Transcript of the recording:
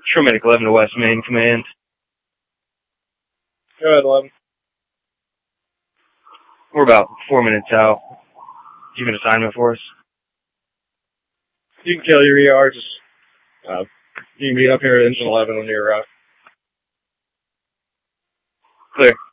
Medic 11 to West Main Command. Go ahead, 11. We're about 4 minutes out. Do you have an assignment for us? You can kill your ER, just, you can meet up here at Engine 11 when you're, Clear.